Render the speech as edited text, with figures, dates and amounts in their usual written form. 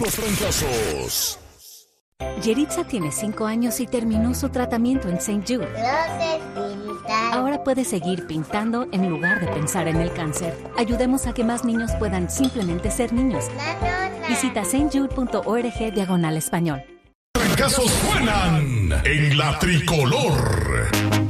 puros trancazos. Yeritza tiene 5 años y terminó su tratamiento en St. Jude. Ahora puede seguir pintando en lugar de pensar en el cáncer. Ayudemos a que más niños puedan simplemente ser niños. Visita stjude.org/español. Trancazos suenan en la tricolor.